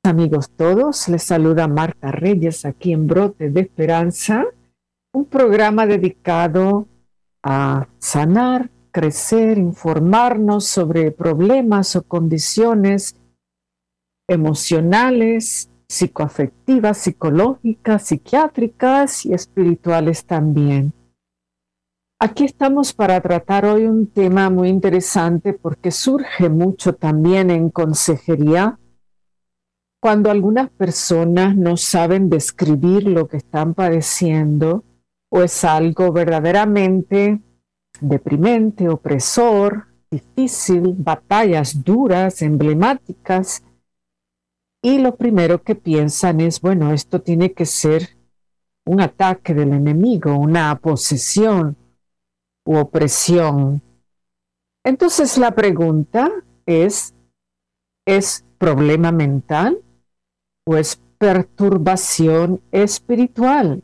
Amigos todos, les saluda Marta Reyes aquí en Brote de Esperanza, un programa dedicado a sanar, crecer, informarnos sobre problemas o condiciones emocionales, psicoafectivas, psicológicas, psiquiátricas y espirituales también. Aquí estamos para tratar hoy un tema muy interesante porque surge mucho también en consejería cuando algunas personas no saben describir lo que están padeciendo o es algo verdaderamente deprimente, opresor, difícil, batallas duras, emblemáticas, y lo primero que piensan es, bueno, esto tiene que ser un ataque del enemigo, una posesión u opresión. Entonces la pregunta ¿es problema mental o es perturbación espiritual?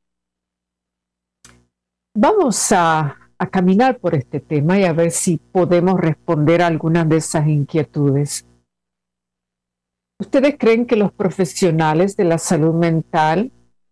Vamos a caminar por este tema y a ver si podemos responder a algunas de esas inquietudes. ¿Ustedes creen que los profesionales de la salud mental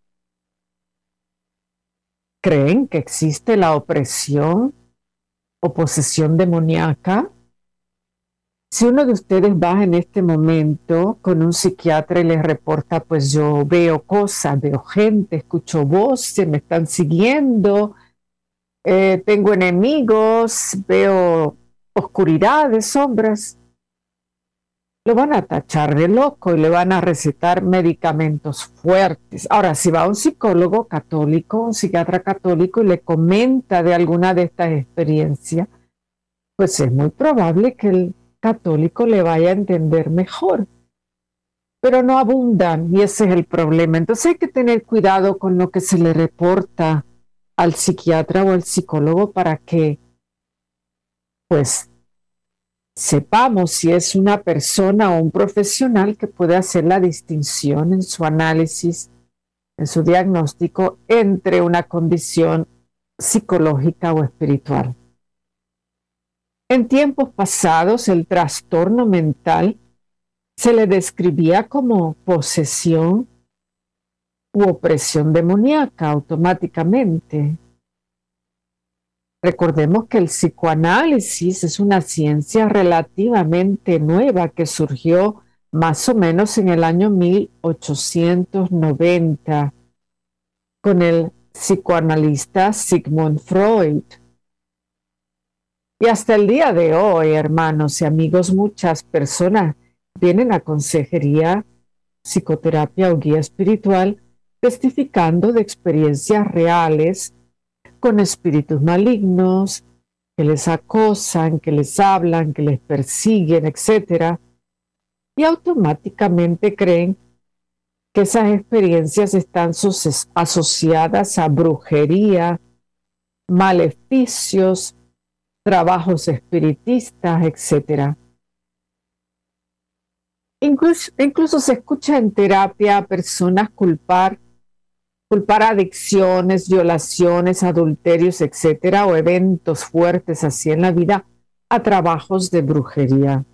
creen que existe la opresión o posesión demoníaca? Si uno de ustedes va en este momento con un psiquiatra y les reporta, pues yo veo cosas, veo gente, escucho voces, me están siguiendo, tengo enemigos, veo oscuridades, sombras, lo van a tachar de loco y le van a recetar medicamentos fuertes. Ahora, si va a un psicólogo católico, un psiquiatra católico y le comenta de alguna de estas experiencias, pues es muy probable que el católico le vaya a entender mejor, pero no abundan y ese es el problema. Entonces hay que tener cuidado con lo que se le reporta al psiquiatra o al psicólogo para que pues sepamos si es una persona o un profesional que puede hacer la distinción en su análisis, en su diagnóstico entre una condición psicológica o espiritual. En tiempos pasados, el trastorno mental se le describía como posesión u opresión demoníaca automáticamente. Recordemos que el psicoanálisis es una ciencia relativamente nueva que surgió más o menos en el año 1890 con el psicoanalista Sigmund Freud. Y hasta el día de hoy, hermanos y amigos, muchas personas vienen a consejería, psicoterapia o guía espiritual testificando de experiencias reales con espíritus malignos que les acosan, que les hablan, que les persiguen, etc. Y automáticamente creen que esas experiencias están asociadas a brujería, maleficios, trabajos espiritistas, etc. Incluso se escucha en terapia a personas culpar adicciones, violaciones, adulterios, etcétera, o eventos fuertes así en la vida a trabajos de brujería.